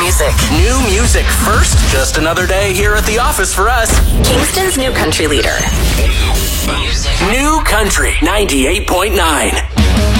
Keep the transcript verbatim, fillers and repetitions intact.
music. New music first. Just another day here at the office for us. Kingston's new country leader. New Country ninety-eight point nine.